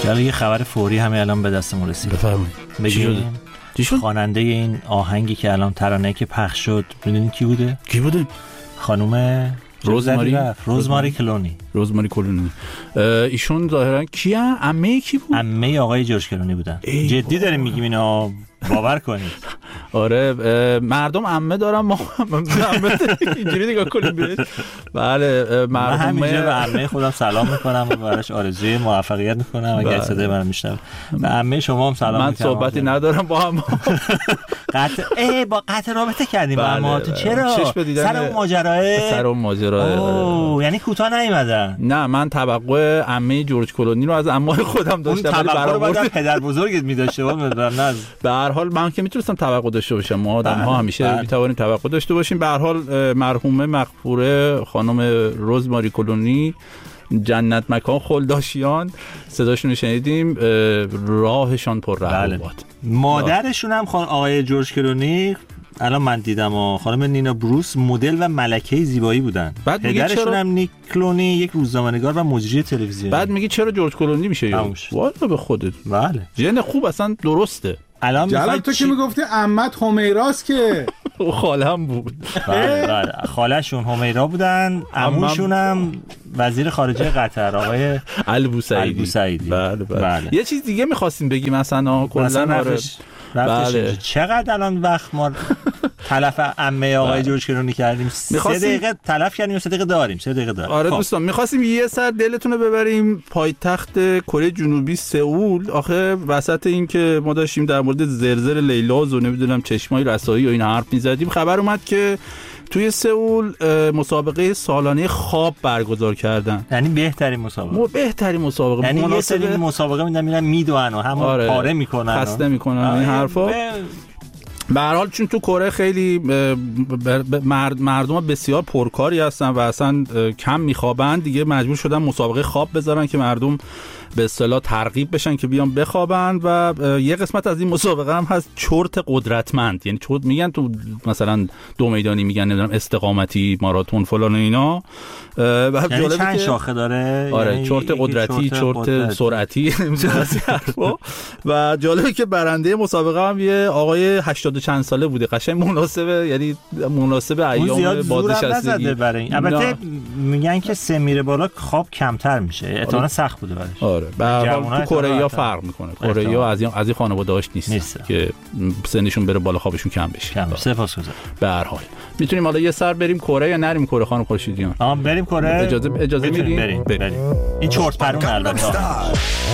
جالب یه خبر فوری همه الان به دستمون رسید. بفرمایید. بگیم چی شد؟ خواننده این آهنگی که الان ترانه که پخش شد میدونید کی بوده؟ کی بوده؟ خانم روزماری کلونی. روزماری کلونی. ایشون ظاهرا کیه؟ عمه کی بود؟ عمه آقای جورج کلونی بودن. جدی داریم میگیم اینو باور کنید. آره مردم عمه دارن، ما عمه اینجوری نگاه کنیم بهش. بله من همینجا به عمه خودم سلام میکنم و براش آرزوی موفقیت میکنم اگر صدای منو میشنوه. به عمه شما هم سلام میکنم. من صحبتی ندارم با هم. با قطع رابطه کردیم با ما. تو چرا؟ سر اون ماجرا. یعنی کوتاه نیومدن. نه من توقع عمه جورج کلونی رو از عمه خودم داشتم. اون توقع رو بعد پدر بزرگت می‌داشته نه. به هر حال من که میتونستم توقع داشته باشم. ما آدم‌ها همیشه میتوانیم توقع داشته باشیم. به هر حال مرحومه مغفوره خانم روزماری کلونی جنت مکان خلداشیان صداشون رو شنیدیم. راهشان پر رحم باد. مادرشون هم آقای جورج کلونی الان من دیدم خانم نینا بروس مدل و ملکه زیبایی بودن. پدرشون هم نیک کلونی یک روزنامه‌نگار و مجری تلویزیونی. بعد میگی چرا جورج کلونی میشه؟ والا به خودت. بله ژن خوب اصلا درسته. الان جلال تو که میگفتی عمت همیراست که خاله‌ام بود. بله خاله‌شون همیرا بودن. عموشون هم وزیر خارجه قطر آقای البوسعیدی. بله. یه چیز دیگه می‌خواستیم بگیم مثلا کلاً بله. چقدر الان وقت ما تلف عمه آقای جورج کلونی کردیم. 3 دقیقه تلف کردیم و 3 دقیقه داریم. آره دوستان می‌خواستیم یه سر دلتون رو ببریم پایتخت کره جنوبی سئول. آخه وسط این که ما داشتیم در مورد زرزر لیلاز و نمیدونم چشمای رسایی و این حرف می‌زدیم، خبر اومد که توی سئول مسابقه سالانه خواب برگزار کردن. یعنی بهترین مسابقه. یعنی یه سری مسابقه میرن میدوئن و همون پاره میکنن خسته میکنن این حرفا. به هر حال چون تو کره خیلی مردم بسیار پرکاری هستن و اصلا کم میخوابن، دیگه مجبور شدن مسابقه خواب بذارن که مردم به اصطلاح ترغیب بشن که بیان بخوابن. و یه قسمت از این مسابقه هم هست چرت قدرتمند. یعنی چرت میگن تو مثلا 2 میدانی میگن نمیدونم استقامتی ماراتون فلان و اینا. یعنی چند شاخه داره؟ آره یعنی چرت قدرتی، چرت سرعتی و جالبه که برنده مسابقه هم یه آقای 80 چند ساله بوده. قشنگ مناسبه، یعنی مناسب ایام بازنشستگی. البته میگن که سن میره بالا خواب کمتر میشه. احتمالاً سخت بوده براش. آره به هر حال تو کره فرق میکنه. کره از این خانواده‌اش نیست که سنشون بره بالا خوابشون کم بشه. سپاسگزارم. به هر حال میتونیم حالا یه سر بریم کره یا نریم کره خانم خورشیدیان؟ بریم کره. اجازه میدین؟ بریم. این چرت پرون البته